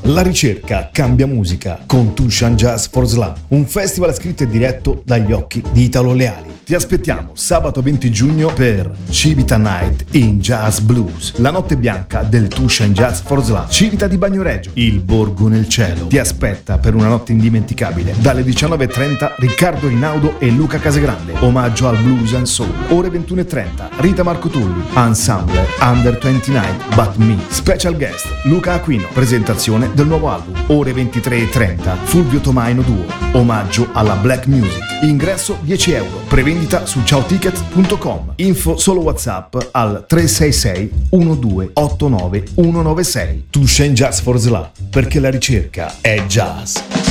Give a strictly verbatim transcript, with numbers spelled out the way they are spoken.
La ricerca cambia musica con Tushan Jazz for Slam, un festival scritto e diretto dagli occhi di Italo Leali. Ti aspettiamo sabato venti giugno per Civita Night in Jazz Blues, la notte bianca del Tushan Jazz for Slam. Civita di Bagnoregio, il borgo nel cielo, ti aspetta per una notte indimenticabile. Dalle diciannove e trenta Riccardo Rinaudo e Luca Casagrande, omaggio al blues and soul. Ore ventuno e trenta Rita Marco Tulli, Ensemble Under ventinove But Me, special guest Luca Aquino, presentazione del nuovo album. Ore ventitré e trenta Fulvio Tomaino Duo, omaggio alla black music. Ingresso dieci euro, prevendita su ciao ticket punto com. Info solo WhatsApp al tre sei sei uno due otto nove uno nove sei. Tushan Jazz for Slam, perché la ricerca è jazz.